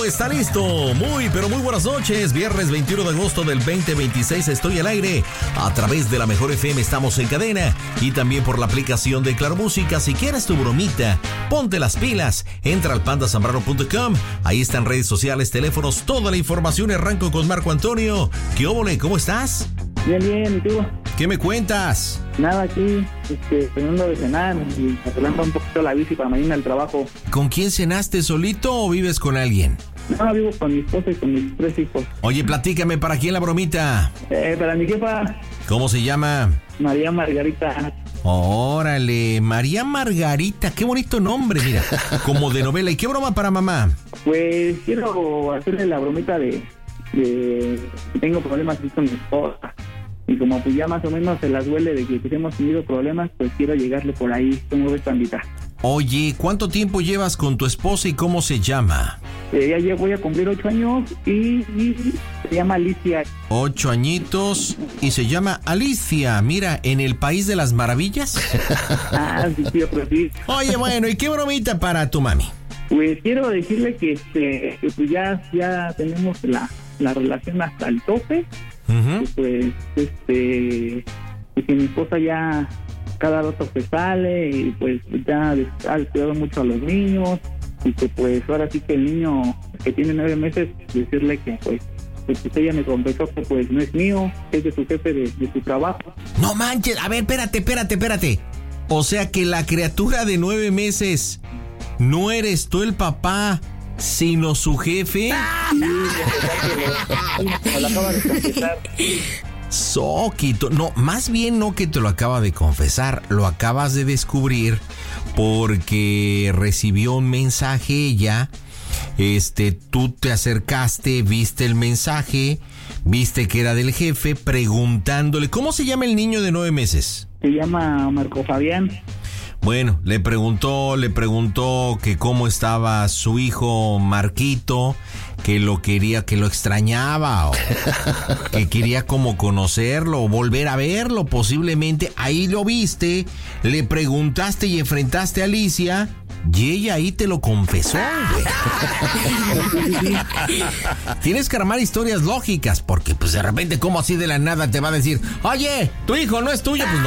está listo. Muy, pero muy buenas noches. Viernes 21 de agosto del 2026. Estoy al aire. A través de la Mejor FM estamos en cadena. Y también por la aplicación de Claro Música. Si quieres tu bromita, ponte las pilas. Entra al pandasambrano.com. Ahí están redes sociales, teléfonos, toda la información. Arranco con Marco Antonio. ¿Qué óvole? ¿Cómo estás? Bien, bien. ¿Y tú? ¿Qué me cuentas? Nada, aquí, terminando de cenar y arreglando un poquito la bici para mañana al trabajo. ¿Con quién cenaste? ¿Solito o vives con alguien? No, vivo con mi esposa y con mis 3 hijos. Oye, platícame, ¿para quién la bromita? Para mi jefa, ¿Cómo se llama? María Margarita. Órale, María Margarita, qué bonito nombre, mira, como de novela. ¿Y qué broma para mamá? Pues quiero hacerle la bromita de que tengo problemas con mi esposa. Y como pues ya más o menos se las duele de que hemos tenido problemas, pues quiero llegarle por ahí. ¿Cómo ves, pandita? Oye, ¿cuánto tiempo llevas con tu esposa y cómo se llama? Ya voy a cumplir 8 años y se llama Alicia. 8 añitos y se llama Alicia. Mira, en el País de las Maravillas. Sí, tío, pero sí. Oye, bueno, ¿y qué bromita para tu mami? Pues quiero decirle que pues ya tenemos la relación hasta el tope. Uh-huh. Y pues que mi esposa ya cada rato que sale y pues ya ha cuidado mucho a los niños y que pues ahora sí que el niño que tiene 9 meses, decirle que pues ella me confesó que pues no es mío, que es de su jefe de su trabajo. No manches, a ver, espérate. O sea que la criatura de 9 meses no eres tú el papá, sino su jefe. Me lo acaba de confesar. Soquito, no, más bien no que te lo acaba de confesar, lo acabas de descubrir porque recibió un mensaje ella, tú te acercaste, viste el mensaje, viste que era del jefe, preguntándole, ¿cómo se llama el niño de 9 meses? Se llama Marco Fabián. Bueno, le preguntó que cómo estaba su hijo Marquito, que lo quería, que lo extrañaba, o que quería como conocerlo, o volver a verlo, posiblemente. Ahí lo viste, le preguntaste y enfrentaste a Alicia, y ella ahí te lo confesó, güey. Tienes que armar historias lógicas, porque pues de repente, como así de la nada te va a decir, oye, tu hijo no es tuyo, pues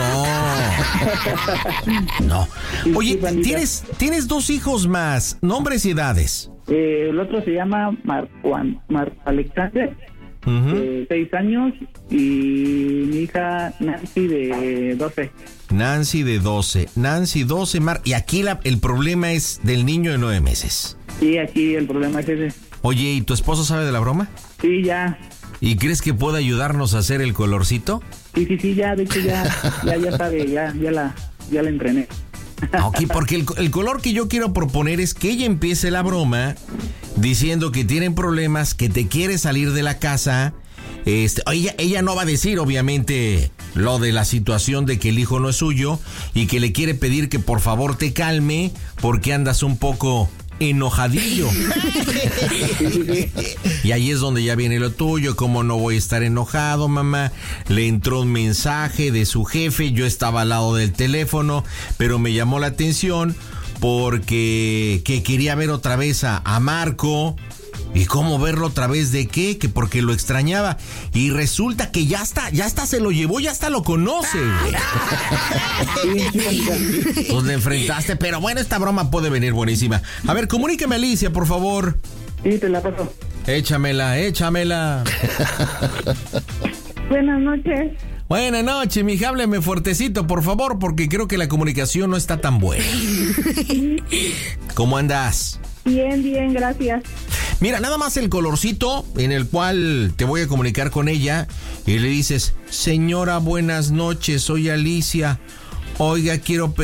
no. Oye, tienes 2 hijos más, nombres y edades. El otro se llama Marco Alexander, Uh-huh. 6 años, y mi hija Nancy de 12. Nancy de 12, y aquí el problema es del niño de 9 meses. Sí, aquí el problema es ese. Oye, ¿y tu esposo sabe de la broma? Sí, ya. ¿Y crees que pueda ayudarnos a hacer el colorcito? Sí, ya, de hecho ya sabe, ya la entrené. Ok, porque el color que yo quiero proponer es que ella empiece la broma diciendo que tienen problemas, que te quiere salir de la casa. Ella no va a decir, obviamente, lo de la situación de que el hijo no es suyo y que le quiere pedir que por favor te calme porque andas un poco enojadillo. Y ahí es donde ya viene lo tuyo. ¿Cómo no voy a estar enojado, mamá? Le entró un mensaje de su jefe, yo estaba al lado del teléfono, pero me llamó la atención porque que quería ver otra vez a Marco. ¿Y cómo verlo otra vez de qué? Que porque lo extrañaba. Y resulta que ya está se lo llevó, ya hasta lo conoce, güey. Pues le enfrentaste, pero bueno, esta broma puede venir buenísima. A ver, comuníqueme a Alicia, por favor. Sí, te la paso. Échamela. Buenas noches. Buenas noches, mija, hábleme fuertecito, por favor, porque creo que la comunicación no está tan buena. ¿Cómo andas? Bien, gracias. Mira, nada más el colorcito en el cual te voy a comunicar con ella y le dices, señora, buenas noches, soy Alicia. Oiga, quiero